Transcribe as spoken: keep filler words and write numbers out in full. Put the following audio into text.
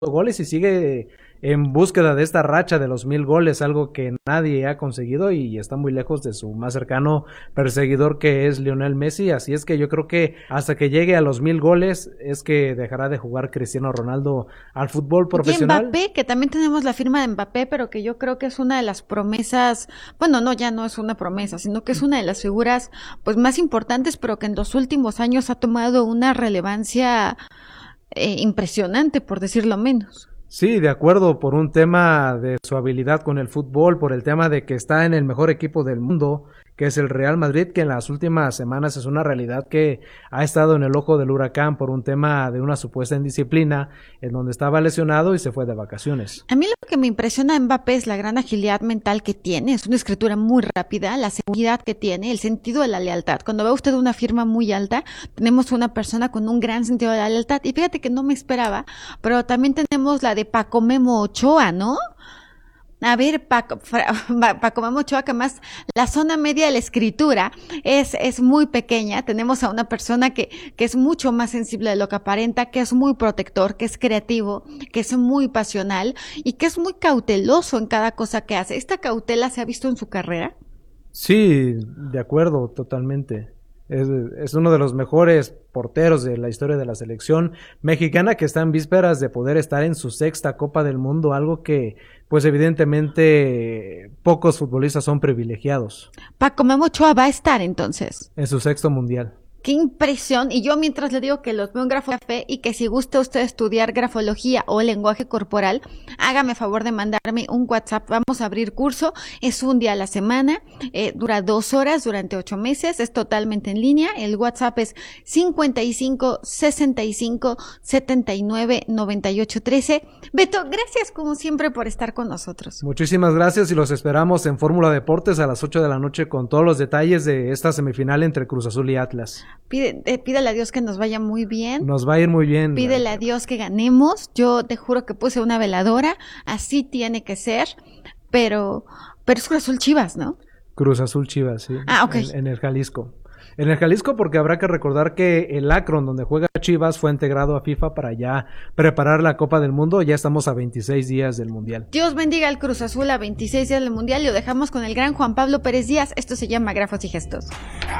goles y sigue en búsqueda de esta racha de los mil goles, algo que nadie ha conseguido y está muy lejos de su más cercano perseguidor, que es Lionel Messi. Así es que yo creo que hasta que llegue a los mil goles es que dejará de jugar Cristiano Ronaldo al fútbol profesional. Y Mbappé, que también tenemos la firma de Mbappé, pero que yo creo que es una de las promesas, bueno, no, ya no es una promesa, sino que es una de las figuras pues más importantes, pero que en los últimos años ha tomado una relevancia eh, impresionante, por decirlo menos. Sí, de acuerdo, por un tema de su habilidad con el fútbol, por el tema de que está en el mejor equipo del mundo, que es el Real Madrid, que en las últimas semanas es una realidad que ha estado en el ojo del huracán por un tema de una supuesta indisciplina, en donde estaba lesionado y se fue de vacaciones. A mí lo que me impresiona de Mbappé es la gran agilidad mental que tiene, es una escritura muy rápida, la seguridad que tiene, el sentido de la lealtad. Cuando ve usted una firma muy alta, tenemos una persona con un gran sentido de la lealtad, y fíjate que no me esperaba, pero también tenemos la de Paco Memo Ochoa, ¿no? A ver, Paco, Paco Memo Ochoa, que más la zona media de la escritura es, es muy pequeña. Tenemos a una persona que, que es mucho más sensible de lo que aparenta, que es muy protector, que es creativo, que es muy pasional y que es muy cauteloso en cada cosa que hace. ¿Esta cautela se ha visto en su carrera? Sí, de acuerdo, totalmente. Es, es uno de los mejores porteros de la historia de la selección mexicana, que está en vísperas de poder estar en su sexta Copa del Mundo, algo que pues evidentemente pocos futbolistas son privilegiados. Paco Memo Ochoa va a estar entonces En su sexto mundial. ¡Qué impresión! Y yo mientras le digo que los veo en Grafocafé y que si gusta usted estudiar grafología o lenguaje corporal, hágame favor de mandarme un WhatsApp. Vamos a abrir curso, es un día a la semana, eh, dura dos horas durante ocho meses, es totalmente en línea. El WhatsApp es cincuenta y cinco, sesenta y cinco, setenta y nueve, noventa y ocho, trece. Beto, gracias como siempre por estar con nosotros. Muchísimas gracias y los esperamos en Fórmula Deportes a las ocho de la noche con todos los detalles de esta semifinal entre Cruz Azul y Atlas. Pide, eh, pídele a Dios que nos vaya muy bien. Nos va a ir muy bien. Pídele a Dios que ganemos. Yo te juro que puse una veladora. Así tiene que ser. Pero, pero es Cruz Azul Chivas, ¿no? Cruz Azul Chivas, sí. Ah, ok. En, en el Jalisco. En el Jalisco, porque habrá que recordar que el Akron, donde juega Chivas, fue integrado a FIFA para ya preparar la Copa del Mundo. Ya estamos a veintiséis días del Mundial. Dios bendiga al Cruz Azul a veintiséis días del Mundial. Y lo dejamos con el gran Juan Pablo Pérez Díaz. Esto se llama Grafos y Gestos.